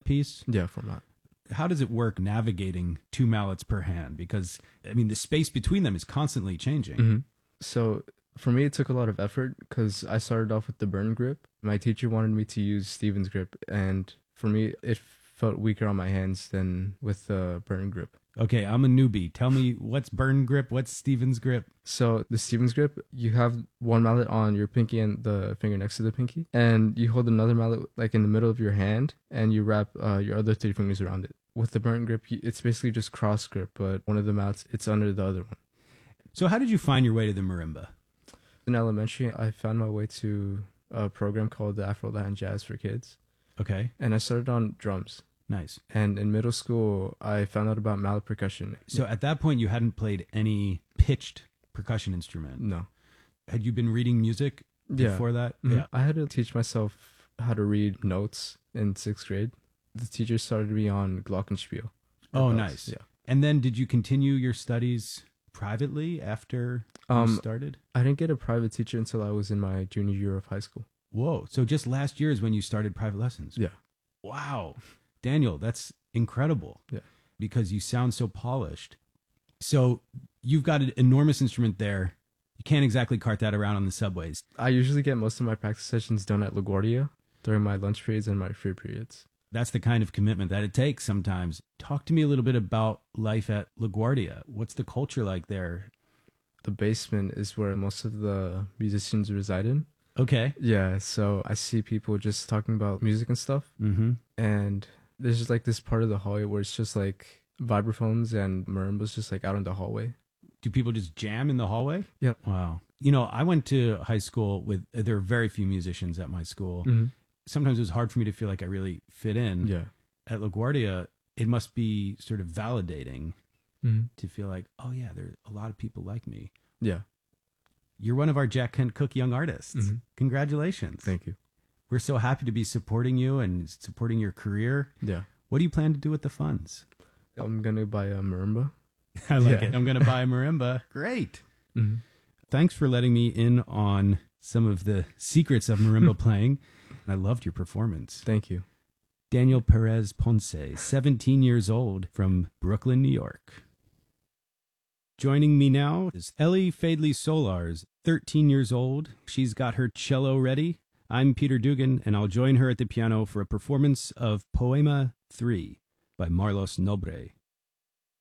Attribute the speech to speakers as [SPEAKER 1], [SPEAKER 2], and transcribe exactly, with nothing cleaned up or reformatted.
[SPEAKER 1] piece?
[SPEAKER 2] Yeah, format.
[SPEAKER 1] How does it work navigating two mallets per hand? Because, I mean, the space between them is constantly changing.
[SPEAKER 2] Mm-hmm. So for me, it took a lot of effort because I started off with the Burn grip. My teacher wanted me to use Steven's grip, and for me, it felt weaker on my hands than with the Burn grip.
[SPEAKER 1] Okay, I'm a newbie. Tell me, what's Burn grip? What's Steven's grip?
[SPEAKER 2] So the Steven's grip, you have one mallet on your pinky and the finger next to the pinky, and you hold another mallet like in the middle of your hand, and you wrap uh, your other three fingers around it. With the Burn grip, it's basically just cross grip, but one of the mallets, it's under the other one.
[SPEAKER 1] So how did you find your way to the marimba?
[SPEAKER 2] In elementary, I found my way to a program called the Afro Latin Jazz for Kids.
[SPEAKER 1] Okay.
[SPEAKER 2] And I started on drums.
[SPEAKER 1] Nice.
[SPEAKER 2] And in middle school, I found out about mallet percussion.
[SPEAKER 1] So at that point, you hadn't played any pitched percussion instrument?
[SPEAKER 2] No.
[SPEAKER 1] Had you been reading music before
[SPEAKER 2] yeah.
[SPEAKER 1] that?
[SPEAKER 2] Mm-hmm.
[SPEAKER 1] Yeah.
[SPEAKER 2] I had to teach myself how to read notes in sixth grade. The teacher started me on glockenspiel.
[SPEAKER 1] Oh,
[SPEAKER 2] bells.
[SPEAKER 1] nice.
[SPEAKER 2] Yeah.
[SPEAKER 1] And then did you continue your studies privately after
[SPEAKER 2] um,
[SPEAKER 1] you started?
[SPEAKER 2] I didn't get a private teacher until I was in my junior year of high school.
[SPEAKER 1] Whoa. So just last year is when you started private lessons?
[SPEAKER 2] Yeah.
[SPEAKER 1] Wow. Daniel, that's incredible.
[SPEAKER 2] Yeah.
[SPEAKER 1] Because you sound so polished. So you've got an enormous instrument there. You can't exactly cart that around on the subways.
[SPEAKER 2] I usually get most of my practice sessions done at LaGuardia during my lunch periods and my free periods.
[SPEAKER 1] That's the kind of commitment that it takes sometimes. Talk to me a little bit about life at LaGuardia. What's the culture like there?
[SPEAKER 2] The basement is where most of the musicians reside in.
[SPEAKER 1] Okay.
[SPEAKER 2] Yeah, so I see people just talking about music and stuff.
[SPEAKER 1] Mm-hmm.
[SPEAKER 2] And there's just like this part of the hallway where it's just like vibraphones and marimbas just like out in the hallway.
[SPEAKER 1] Do people just jam in the hallway?
[SPEAKER 2] Yeah.
[SPEAKER 1] Wow. You know, I went to high school with, there are very few musicians at my school.
[SPEAKER 2] Mm-hmm.
[SPEAKER 1] Sometimes it was hard for me to feel like I really fit in.
[SPEAKER 2] Yeah.
[SPEAKER 1] At LaGuardia, it must be sort of validating
[SPEAKER 2] mm-hmm.
[SPEAKER 1] to feel like, oh yeah, there are a lot of people like me.
[SPEAKER 2] Yeah.
[SPEAKER 1] You're one of our Jack Kent Cooke Young Artists.
[SPEAKER 2] Mm-hmm.
[SPEAKER 1] Congratulations.
[SPEAKER 2] Thank you.
[SPEAKER 1] We're so happy to be supporting you and supporting your career.
[SPEAKER 2] Yeah.
[SPEAKER 1] What do you plan to do with the funds?
[SPEAKER 2] I'm going to buy a marimba.
[SPEAKER 1] I like
[SPEAKER 2] Yeah.
[SPEAKER 1] it. I'm going to buy a marimba. Great.
[SPEAKER 2] Mm-hmm.
[SPEAKER 1] Thanks for letting me in on some of the secrets of marimba playing. And I loved your performance.
[SPEAKER 2] Thank you.
[SPEAKER 1] Daniel Perez Ponce, seventeen years old, from Brooklyn, New York. Joining me now is Ellie Fadley Solars, thirteen years old. She's got her cello ready. I'm Peter Dugan, and I'll join her at the piano for a performance of Poema three by Marlos Nobre.